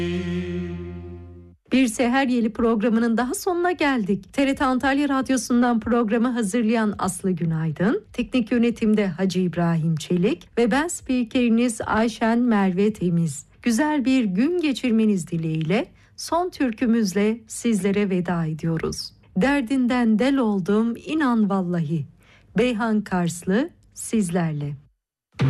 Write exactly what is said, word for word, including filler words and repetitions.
Bir Seher Yeli programının daha sonuna geldik. T R T Antalya Radyosu'ndan programı hazırlayan Aslı Günaydın, teknik yönetimde Hacı İbrahim Çelik ve ben spikeriniz Ayşen Merve Temiz. Güzel bir gün geçirmeniz dileğiyle son türkümüzle sizlere veda ediyoruz. Derdinden del oldum inan vallahi. Beyhan Karslı sizlerle.